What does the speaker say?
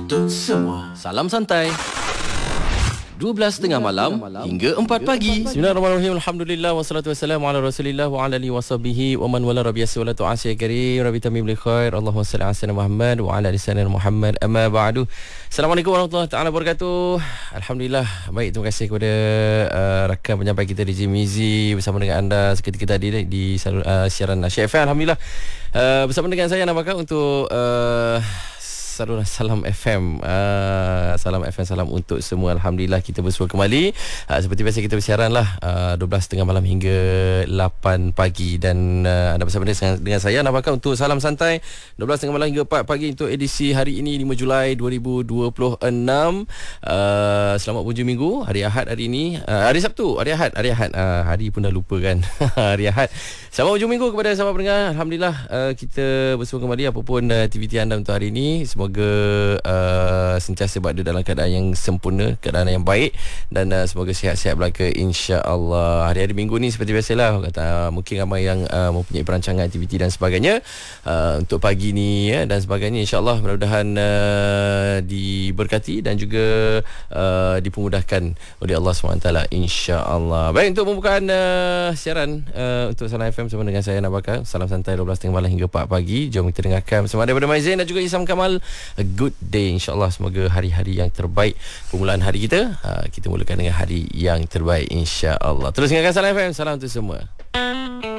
untuk semua. Salam santai. 12 tengah malam hingga 4 pagi. Bismillahirrahmanirrahim. Alhamdulillah wassalatu wassalamu ala Rasulillah wa ala alihi washabihi wa man wala rabbiyas salatu asy karim rabbi tamim bil khair. Allahumma salli ala sayyidina Muhammad wa ala ali sayyidina Muhammad. Amma ba'du. Assalamualaikum warahmatullahi taala wabarakatuh. Alhamdulillah, baik, terima kasih kepada rakan penyampai kita DJ Mizi bersama dengan anda seketika tadi di siaran Asyik FM. Alhamdulillah, bersama dengan saya Nabaka untuk saluran Salam FM. Salam FM, salam untuk semua. Alhamdulillah, kita bersua kembali. Seperti biasa kita bersiaran lah 12 tengah malam hingga 8 pagi. Dan anda bersama dengan saya Nabaka untuk Salam Santai 12 tengah malam hingga 4 pagi untuk edisi hari ini 5 Julai 2026. Selamat berhujung minggu. Hari Ahad hari ini, hari Sabtu, hari Ahad. Hari pun dah lupa kan. Hari Ahad. Selamat berhujung minggu kepada sahabat pendengar. Alhamdulillah, kita bersua kembali apapun aktiviti anda untuk hari ini. Semoga sentiasa berada dalam keadaan yang sempurna, keadaan yang baik, dan semoga sihat-sihat belaka insya-Allah. Hari-hari minggu ni seperti biasalah, mungkin ramai yang mempunyai perancangan aktiviti dan sebagainya untuk pagi ni ya, dan sebagainya. Insya-Allah mudah-mudahan diberkati dan juga dipermudahkan oleh Allah SWT insya-Allah. Baik, untuk pembukaan siaran untuk Salam FM bersama dengan saya Nabaka, Salam Santai 12 tengah malam hingga 4 pagi. Jom kita dengarkan bersama daripada Maizin dan juga Isam Kamal. A good day, insyaAllah. Semoga hari-hari yang terbaik, permulaan hari kita, kita mulakan dengan hari yang terbaik insyaAllah. Terus dengarkan Salam FM. Salam untuk semua.